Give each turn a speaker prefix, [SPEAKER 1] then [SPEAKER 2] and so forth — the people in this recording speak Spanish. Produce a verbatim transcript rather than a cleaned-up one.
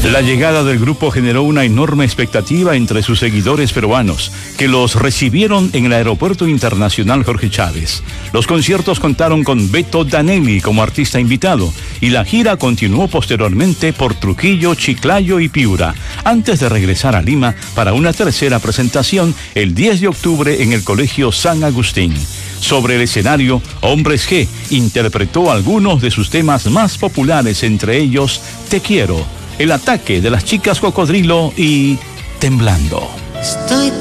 [SPEAKER 1] La llegada del grupo generó una enorme expectativa entre sus seguidores peruanos, que los recibieron en el Aeropuerto Internacional Jorge Chávez. Los conciertos contaron con Beto Danelli como artista invitado, y la gira continuó posteriormente por Trujillo, Chiclayo y Piura, antes de regresar a Lima para una tercera presentación el diez de octubre en el Colegio San Agustín. Sobre el escenario, Hombres G interpretó algunos de sus temas más populares, entre ellos Te Quiero, El Ataque de las Chicas Cocodrilo y Temblando.
[SPEAKER 2] Estoy